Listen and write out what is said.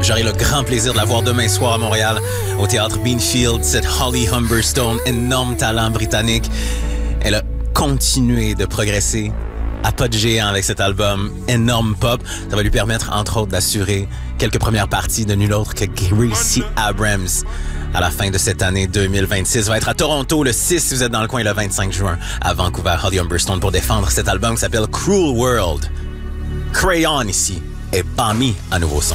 J'aurai le grand plaisir de la voir demain soir à Montréal, au Théâtre Beanfield, cette Holly Humberstone, énorme talent britannique. Elle a continué de progresser à pas de géant avec cet album, énorme pop. Ça va lui permettre, entre autres, d'assurer quelques premières parties de nul autre que Gracie Abrams à la fin de cette année 2026. Va être à Toronto le 6 si vous êtes dans le coin, le 25 juin à Vancouver, Holly Humberstone pour défendre cet album qui s'appelle Cruel World. Crayon ici et Bami à nouveau son.